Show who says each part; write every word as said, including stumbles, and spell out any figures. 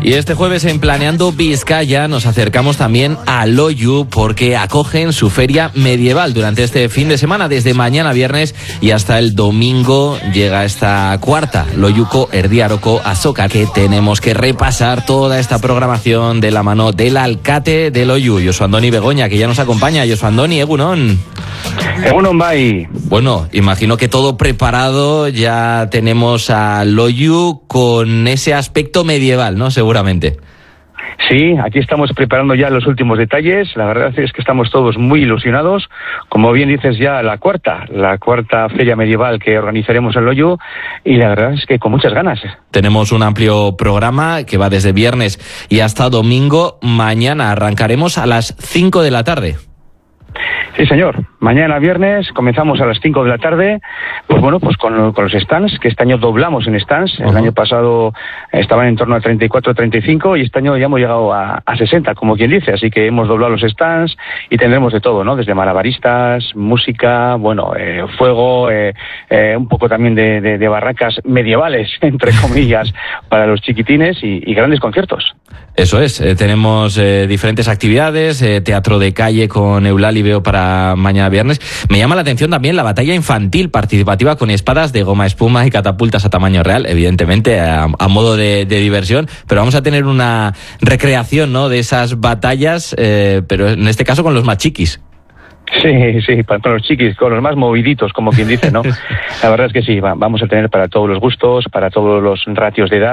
Speaker 1: Y este jueves en Planeando Vizcaya nos acercamos también a Loiu porque acogen su feria medieval durante este fin de semana, desde mañana viernes y hasta el domingo llega esta cuarta Loiuko Erdiaroko Azoka, que tenemos que repasar toda esta programación de la mano del alcate de Loiu, Josu Andoni Begoña, que ya nos acompaña. Josu Andoni, egunon.
Speaker 2: Egunon bai.
Speaker 1: Bueno, imagino que todo preparado, ya tenemos a Loiu con ese aspecto medieval, ¿no? Seguramente.
Speaker 2: Sí, aquí estamos preparando ya los últimos detalles. La verdad es que estamos todos muy ilusionados. Como bien dices, ya la cuarta, la cuarta feria medieval que organizaremos en Loiu, y la verdad es que con muchas ganas.
Speaker 1: Tenemos un amplio programa que va desde viernes y hasta domingo. Mañana arrancaremos a las cinco de la tarde.
Speaker 2: Sí, señor. Mañana viernes comenzamos a las cinco de la tarde, pues bueno, pues con, con los stands, que este año doblamos en stands. Uh-huh. El año pasado estaban en torno a treinta y cuatro, treinta y cinco y este año ya hemos llegado a, a sesenta, como quien dice, así que hemos doblado los stands y tendremos de todo, ¿no? Desde malabaristas, música, bueno, eh, fuego, eh, eh, un poco también de, de, de barracas medievales, entre comillas, para los chiquitines y, y grandes conciertos.
Speaker 1: Eso es, eh, tenemos eh, diferentes actividades, eh, teatro de calle con Eulali veo para mañana viernes. Me llama la atención también la batalla infantil participativa con espadas de goma espuma y catapultas a tamaño real, evidentemente a, a modo de, de diversión, pero vamos a tener una recreación, ¿no?, de esas batallas, eh, pero en este caso con los más chiquis.
Speaker 2: Sí, sí, con los chiquis, con los más moviditos, como quien dice, ¿no? La verdad es que sí, vamos a tener para todos los gustos, para todos los ratios de edad.